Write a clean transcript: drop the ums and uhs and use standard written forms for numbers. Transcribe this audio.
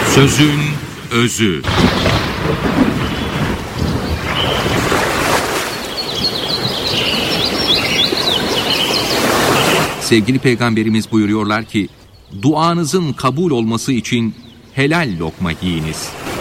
Sözün özü. Sevgili Peygamberimiz buyuruyorlar ki, duanızın kabul olması için helal lokma yiyiniz.